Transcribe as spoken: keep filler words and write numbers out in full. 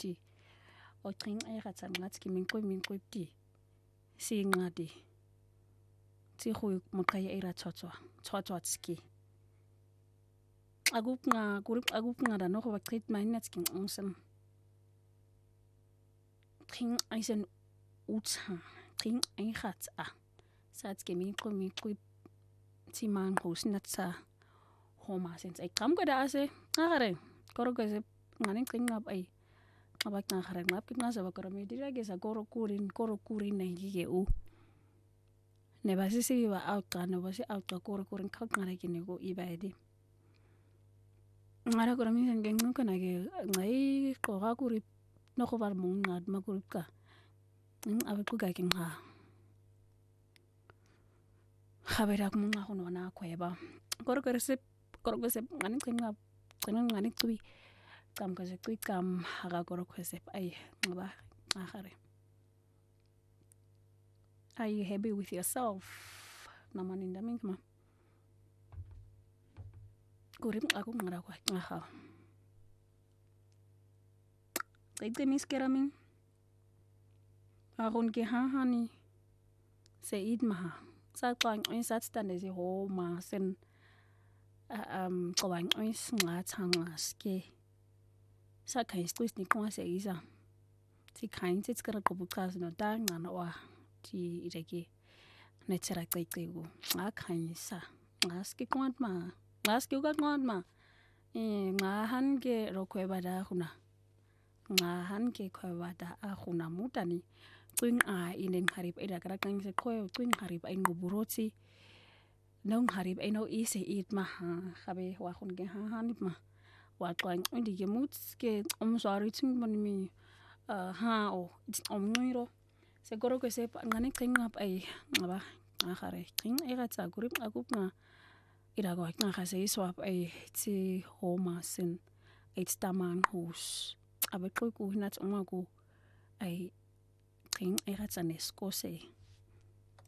ti o qing ay ratsa ngat ki min qwi min qwi ti si ngadi ti khu motaya ira tsotso tsotso tski agup nga kurup agup nga da no ba qit mainat king onsem qing aisen utsa qing ay ratsa sat ke min qwi min qwi ti man hosnatsa homa sense ay kam kada ase ngare koro kase ngani qing ngap ay abak na khare ngap kitna sa bakoro mi dira ge sa koro kurin koro kurin na ge u ne ba sisi ba out ka no ba si out ka koro kurin ka ngare ki ne go ibaidi ngara koro mi sen geng kana ge ngai ko ga kuri no ko bar mong ngad ma kurip ka ng abak ku ga king ha khabera ku mga hono na kweba koro koro se koro kose ngani qing ngap qing ngani tui kam kase tui kam haga koro kose ay ngaba akhare are you happy with yourself naman indaming ma kurip aku ngara kwa ngaha Taite mis keraming akon ke ha hani se id maha sa kwang oin sat stande si ho ma sen um kwang oin nga tangas ke sa kain stris ni kwa se isa ti kain tits kara kobukas no ta ngana wa ti ireke netera kai go nga kain sa ngas ke kwant ma ngas ke ga kwant ma e nga han ke ro kweba da huna nga han ke kweba da a huna mutani twing a inen harip ida kara kan se kwe twing harip ai ngoburoti nong harip ai no ise it ma ha khabe wa khun ke ha hanip ma wa twang indi ke muts ke om sari ting mon mi ha o om ngiro se goro ke se ngani qing ngap ay ngaba akhare qing ay ratsa kurip akup nga ira go nga khase swap ay ti homa sin ay stamang hos abe ku ku hinat ngaku ay qing ay ratsa nesko se